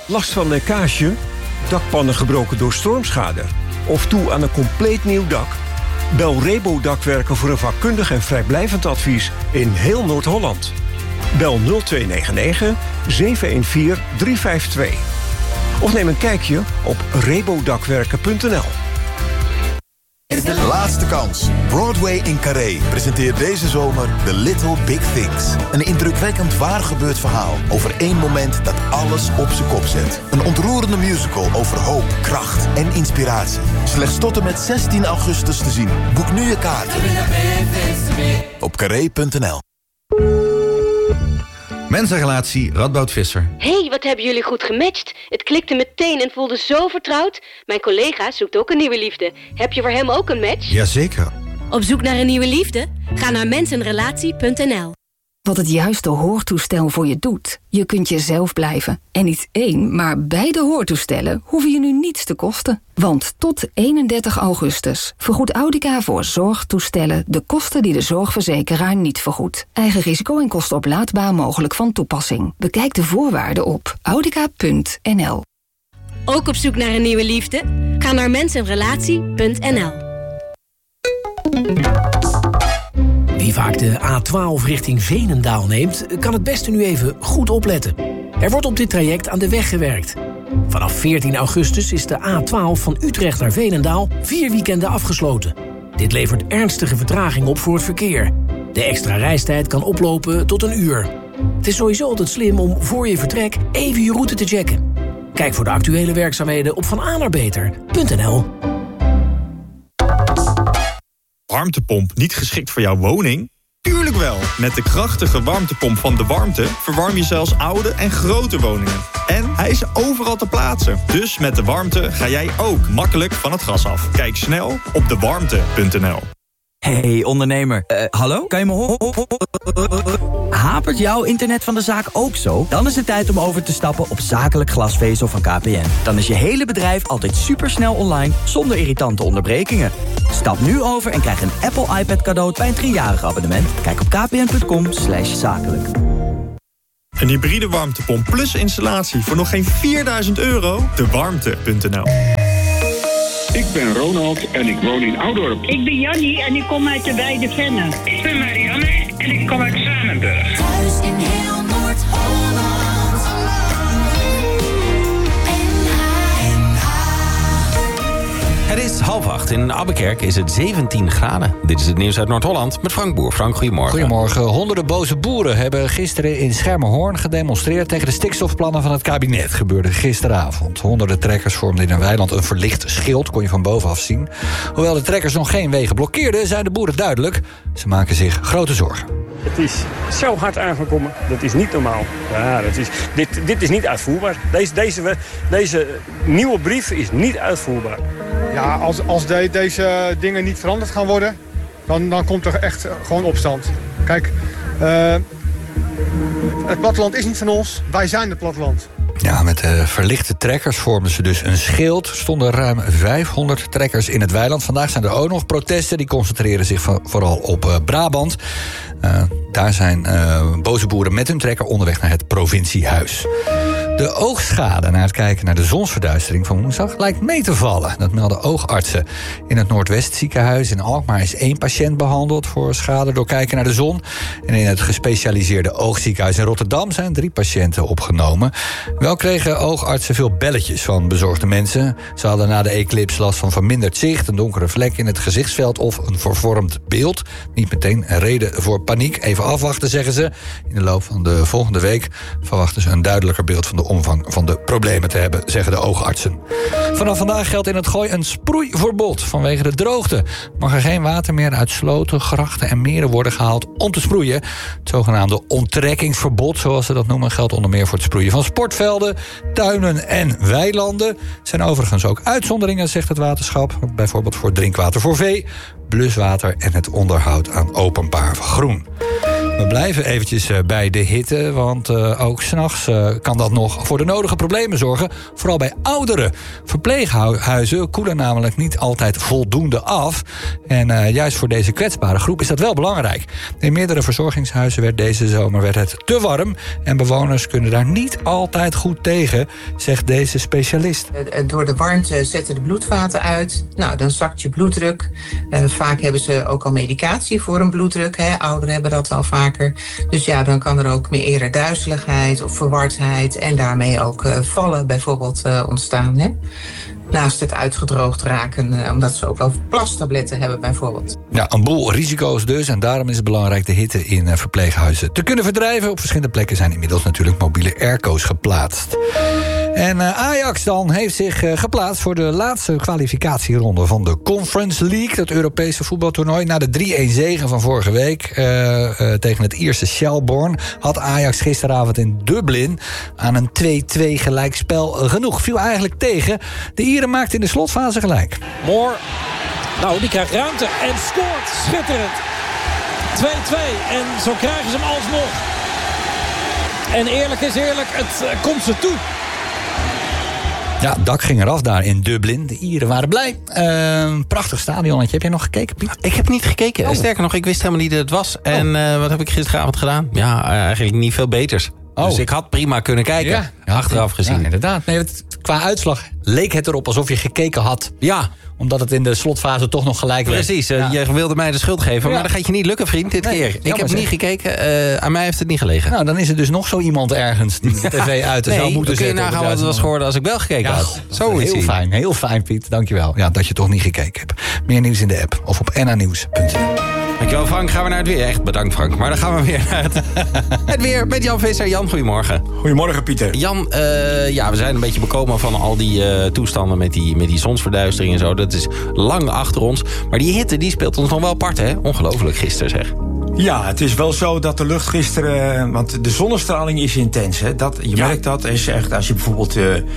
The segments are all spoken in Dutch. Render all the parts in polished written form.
Last van lekkage? Dakpannen gebroken door stormschade? Of toe aan een compleet nieuw dak? Bel Rebo Dakwerken voor een vakkundig en vrijblijvend advies in heel Noord-Holland. Bel 0299 714 352. Of neem een kijkje op rebodakwerken.nl. Laatste kans. Broadway in Carré presenteert deze zomer The Little Big Things. Een indrukwekkend waar gebeurd verhaal over één moment dat alles op zijn kop zet. Een ontroerende musical over hoop, kracht en inspiratie. Slechts tot en met 16 augustus te zien. Boek nu je kaart op carré.nl. Mensenrelatie, Radboud Visser. Hé, wat hebben jullie goed gematcht. Het klikte meteen en voelde zo vertrouwd. Mijn collega zoekt ook een nieuwe liefde. Heb je voor hem ook een match? Jazeker. Op zoek naar een nieuwe liefde? Ga naar mensenrelatie.nl. Wat het juiste hoortoestel voor je doet. Je kunt jezelf blijven. En niet één, maar beide hoortoestellen hoeven je nu niets te kosten. Want tot 31 augustus vergoedt Audica voor zorgtoestellen de kosten die de zorgverzekeraar niet vergoedt. Eigen risico en kosten oplaadbaar mogelijk van toepassing. Bekijk de voorwaarden op audica.nl. Ook op zoek naar een nieuwe liefde? Ga naar mensenrelatie.nl. Wie vaak de A12 richting Veenendaal neemt, kan het beste nu even goed opletten. Er wordt op dit traject aan de weg gewerkt. Vanaf 14 augustus is de A12 van Utrecht naar Veenendaal 4 weekenden afgesloten. Dit levert ernstige vertraging op voor het verkeer. De extra reistijd kan oplopen tot 1 uur. Het is sowieso altijd slim om voor je vertrek even je route te checken. Kijk voor de actuele werkzaamheden op vananaarbeter.nl. Warmtepomp niet geschikt voor jouw woning? Tuurlijk wel! Met de krachtige warmtepomp van De Warmte verwarm je zelfs oude en grote woningen. En hij is overal te plaatsen. Dus met De Warmte ga jij ook makkelijk van het gas af. Kijk snel op dewarmte.nl. Hey ondernemer, hallo? Kan je me horen? Hapert jouw internet van de zaak ook zo? Dan is het tijd om over te stappen op zakelijk glasvezel van KPN. Dan is je hele bedrijf altijd supersnel online, zonder irritante onderbrekingen. Stap nu over en krijg een Apple iPad cadeau bij een 3-jarig abonnement. Kijk op kpn.com/zakelijk. Een hybride warmtepomp plus installatie voor nog geen €4.000? Dewarmte.nl. Ik ben Ronald en ik woon in Oudorp. Ik ben Jannie en ik kom uit de Weide Venne. Ik ben Marianne en ik kom uit Zwanenburg. Thuis in heel Noord-Holland. Het is 7:30. In Abbekerk is het 17 graden. Dit is het nieuws uit Noord-Holland met Frank Boer. Frank, goedemorgen. Goedemorgen. Honderden boze boeren hebben gisteren in Schermerhorn gedemonstreerd tegen de stikstofplannen van het kabinet. Gebeurde gisteravond. Honderden trekkers vormden in een weiland een verlicht schild, kon je van bovenaf zien. Hoewel de trekkers nog geen wegen blokkeerden, zijn de boeren duidelijk. Ze maken zich grote zorgen. Het is zo hard aangekomen, dat is niet normaal. Ja, dit is niet uitvoerbaar. Deze nieuwe brief is niet uitvoerbaar. Ja, als deze dingen niet veranderd gaan worden, dan komt er echt gewoon opstand. Kijk, het platteland is niet van ons, wij zijn het platteland. Ja, met verlichte trekkers vormden ze dus een schild. Er stonden ruim 500 trekkers in het weiland. Vandaag zijn er ook nog protesten. Die concentreren zich vooral op Brabant. Daar zijn boze boeren met hun trekker onderweg naar het provinciehuis. De oogschade na het kijken naar de zonsverduistering van woensdag lijkt mee te vallen. Dat melden oogartsen. In het Noordwestziekenhuis in Alkmaar is 1 patiënt behandeld voor schade door kijken naar de zon. En in het gespecialiseerde oogziekenhuis in Rotterdam zijn 3 patiënten opgenomen. Wel kregen oogartsen veel belletjes van bezorgde mensen. Ze hadden na de eclipse last van verminderd zicht, een donkere vlek in het gezichtsveld of een vervormd beeld. Niet meteen een reden voor paniek. Even afwachten, zeggen ze. In de loop van de volgende week verwachten ze een duidelijker beeld van de omvang van de problemen te hebben, zeggen de oogartsen. Vanaf vandaag geldt in het Gooi een sproeiverbod vanwege de droogte. Mag er geen water meer uit sloten, grachten en meren worden gehaald om te sproeien. Het zogenaamde onttrekkingsverbod, zoals ze dat noemen, geldt onder meer voor het sproeien van sportvelden, tuinen en weilanden. Er zijn overigens ook uitzonderingen, zegt het waterschap. Bijvoorbeeld voor drinkwater voor vee, bluswater en het onderhoud aan openbaar groen. We blijven eventjes bij de hitte, want ook 's nachts kan dat nog voor de nodige problemen zorgen. Vooral bij ouderen. Verpleeghuizen koelen namelijk niet altijd voldoende af. En juist voor deze kwetsbare groep is dat wel belangrijk. In meerdere verzorgingshuizen werd deze zomer het te warm. En bewoners kunnen daar niet altijd goed tegen, zegt deze specialist. Door de warmte zetten de bloedvaten uit. Nou, dan zakt je bloeddruk. Vaak hebben ze ook al medicatie voor een bloeddruk. Hè. Ouderen hebben dat al vaker. Dus ja, dan kan er ook meer eerder duizeligheid of verwardheid en daarmee ook vallen bijvoorbeeld ontstaan. Hè? Naast het uitgedroogd raken, omdat ze ook wel plastabletten hebben bijvoorbeeld. Ja, een boel risico's dus. En daarom is het belangrijk de hitte in verpleeghuizen te kunnen verdrijven. Op verschillende plekken zijn inmiddels natuurlijk mobiele airco's geplaatst. En Ajax dan heeft zich geplaatst voor de laatste kwalificatieronde van de Conference League, dat Europese voetbaltoernooi. Na de 3-1 zege van vorige week tegen het Ierse Shelbourne had Ajax gisteravond in Dublin aan een 2-2 gelijkspel genoeg. Viel eigenlijk tegen. De Ieren maakten in de slotfase gelijk. Moore, nou die krijgt ruimte en scoort. Schitterend. 2-2 en zo krijgen ze hem alsnog. En eerlijk is eerlijk, het komt ze toe. Ja, het dak ging eraf daar in Dublin. De Ieren waren blij. Prachtig stadionnetje. Heb jij nog gekeken, Piet? Ik heb niet gekeken. Oh. Sterker nog, ik wist helemaal niet dat het was. Oh. En wat heb ik gisteravond gedaan? Ja, eigenlijk niet veel beters. Oh. Dus ik had prima kunnen kijken. Ja, achteraf gezien. Ja, inderdaad. Nee, qua uitslag leek het erop alsof je gekeken had. Ja. Omdat het in de slotfase toch nog gelijk werd. Precies, je wilde mij de schuld geven. Maar dat gaat je niet lukken, vriend, dit keer. Ik heb niet gekeken. Aan mij heeft het niet gelegen. Nou, dan is er dus nog zo iemand ergens die de tv uit zou moeten zetten. Kun je nagaan wat het was geworden als ik wel gekeken had. Zo is het. Heel fijn, Piet. Dankjewel. Ja, dat je toch niet gekeken hebt. Meer nieuws in de app of op nanieuws.nl. Dankjewel, Frank. Gaan we naar het weer. Echt bedankt, Frank. Maar dan gaan we weer naar het weer met Jan Visser. Jan, goedemorgen. Goedemorgen, Pieter. Jan, we zijn een beetje bekomen van al die toestanden met die zonsverduistering en zo. Dat is lang achter ons. Maar die hitte die speelt ons nog wel apart, hè? Ongelooflijk gisteren, zeg. Ja, het is wel zo dat de lucht gisteren... want de zonnestraling is intens, hè? Je merkt dat. Is echt, als je bijvoorbeeld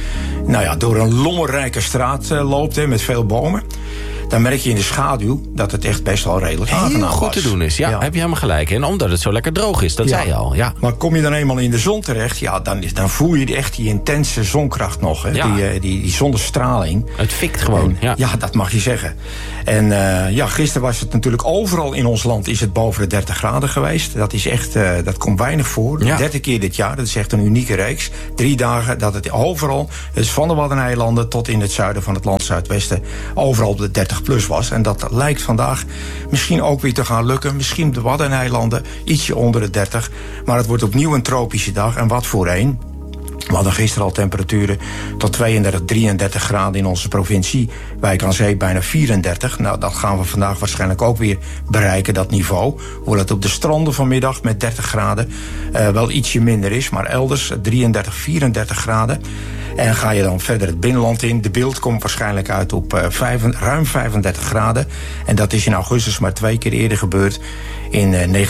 door een lommerrijke straat loopt, hè, met veel bomen... dan merk je in de schaduw dat het echt best wel redelijk aangenaam was. Heel goed te doen is, ja, heb je helemaal gelijk. En omdat het zo lekker droog is, dat zei je al. Ja. Maar kom je dan eenmaal in de zon terecht, dan voel je echt die intense zonkracht nog. Hè? Ja. Die zonnestraling. Het fikt gewoon. Ja, dat mag je zeggen. En gisteren was het natuurlijk overal in ons land is het boven de 30 graden geweest. Dat is echt, dat komt weinig voor. Ja. 30 keer dit jaar, dat is echt een unieke reeks. 3 dagen dat het overal, dus van de Waddeneilanden tot in het zuiden van het land Zuidwesten, overal op de 30 plus was. En dat lijkt vandaag misschien ook weer te gaan lukken. Misschien op de Waddeneilanden ietsje onder de 30. Maar het wordt opnieuw een tropische dag. En wat voor een. We hadden gisteren al temperaturen tot 32, 33 graden in onze provincie. Wijk aan Zee bijna 34. Nou, dat gaan we vandaag waarschijnlijk ook weer bereiken, dat niveau. Hoewel het op de stranden vanmiddag met 30 graden wel ietsje minder is. Maar elders 33, 34 graden. En ga je dan verder het binnenland in. De Beeld komt waarschijnlijk uit op ruim 35 graden. En dat is in augustus maar 2 keer eerder gebeurd. In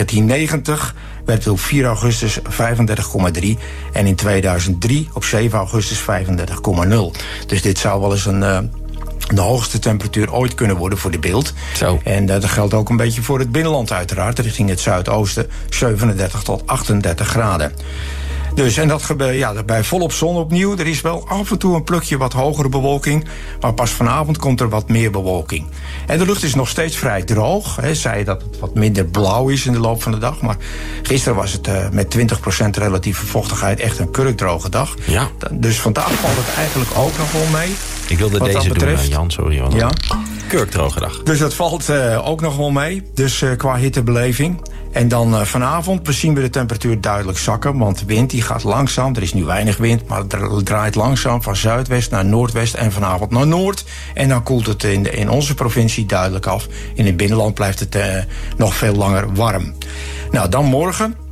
1990 werd het op 4 augustus 35,3. En in 2003 op 7 augustus 35,0. Dus dit zou wel eens de hoogste temperatuur ooit kunnen worden voor de Beeld. Zo. En dat geldt ook een beetje voor het binnenland uiteraard. Richting het zuidoosten 37 tot 38 graden. Dus, en dat gebeurt bij volop zon opnieuw. Er is wel af en toe een plukje wat hogere bewolking. Maar pas vanavond komt er wat meer bewolking. En de lucht is nog steeds vrij droog. Zei je dat het wat minder blauw is in de loop van de dag. Maar gisteren was het met 20% relatieve vochtigheid echt een kurkdroge dag. Ja. Dus vandaag valt het eigenlijk ook nog wel mee. Ik wilde deze doen, Jan, sorry. Ja. Kurkdroge dag. Dus dat valt ook nog wel mee. Dus qua hittebeleving. En dan vanavond zien we de temperatuur duidelijk zakken. Want de wind die gaat langzaam. Er is nu weinig wind, maar het draait langzaam van zuidwest naar noordwest en vanavond naar noord. En dan koelt het in onze provincie duidelijk af. In het binnenland blijft het nog veel langer warm. Nou, dan morgen.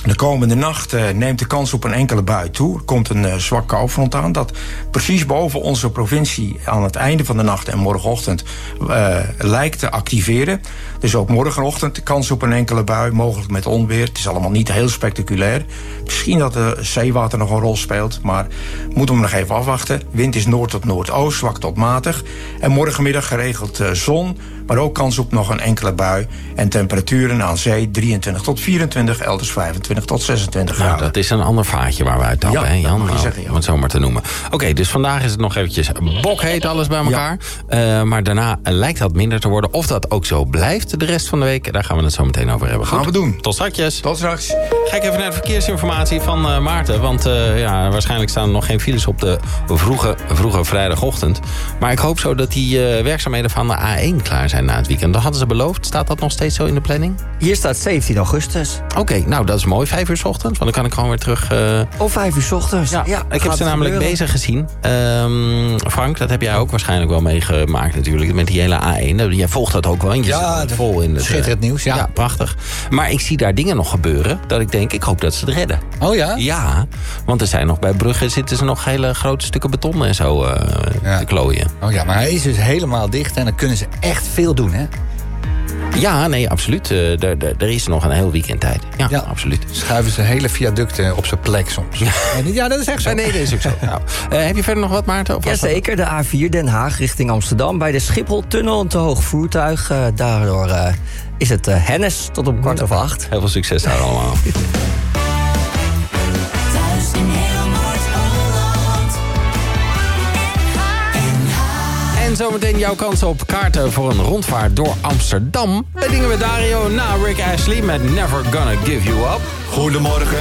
De komende nacht neemt de kans op een enkele bui toe. Er komt een zwak koufront aan dat precies boven onze provincie aan het einde van de nacht en morgenochtend lijkt te activeren. Dus ook morgenochtend de kans op een enkele bui, mogelijk met onweer. Het is allemaal niet heel spectaculair. Misschien dat de zeewater nog een rol speelt, maar moeten we nog even afwachten. Wind is noord tot noordoost, zwak tot matig. En morgenmiddag geregeld zon, maar ook kans op nog een enkele bui. En temperaturen aan zee 23 tot 24, elders 25 tot 26 graden. Dat is een ander vaatje waar we uit tappen, hè Jan? Om het zo maar te noemen. Oké, dus vandaag is het nog eventjes bokheet alles bij elkaar. Ja. Maar daarna lijkt dat minder te worden. Of dat ook zo blijft de rest van de week, daar gaan we het zo meteen over hebben. Gaan we doen. Tot straks. Tot straks. Ga ik even naar de verkeersinformatie van Maarten. Want waarschijnlijk staan er nog geen files op de vroege vrijdagochtend. Maar ik hoop zo dat die werkzaamheden van de A1 klaar zijn na het weekend. Dat hadden ze beloofd. Staat dat nog steeds zo in de planning? Hier staat 17 augustus. Oké, nou dat is mooi. 5 uur 's ochtends. Want dan kan ik gewoon weer terug... Of 5 uur 's ochtends. Ja, ik heb ze namelijk bezig gezien. Frank, dat heb jij ook waarschijnlijk wel meegemaakt natuurlijk. Met die hele A1. Jij volgt dat ook wel. Ja, vol in het schitterend nieuws. Ja, prachtig. Maar ik zie daar dingen nog gebeuren. Dat ik denk, ik hoop dat ze het redden. Oh ja? Ja, want er zijn nog bij Brugge zitten ze nog hele grote stukken beton en zo te klooien. Oh ja, maar hij is dus helemaal dicht en dan kunnen ze echt veel doen, hè? Ja, nee, absoluut. Er is nog een heel weekend tijd. Ja, absoluut. Schuiven ze hele viaducten op zijn plek soms. Ja, dat is echt zo. Nee, dat is ook zo. Nou, heb je verder nog wat, Maarten? Jazeker, de A4 Den Haag richting Amsterdam. Bij de Schipholtunnel een te hoog voertuig. Daardoor is het hennis tot op 7:15. Heel veel succes daar allemaal. En zometeen jouw kans op kaarten voor een rondvaart door Amsterdam. Bij Dingen met Dario na Rick Astley met Never Gonna Give You Up. Goedemorgen,